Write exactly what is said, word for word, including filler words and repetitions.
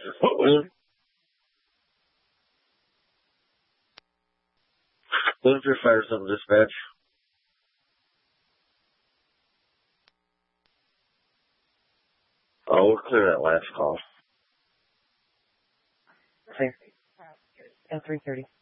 What's your fire some dispatch? Oh, we'll clear that last call. Okay. At three thirty.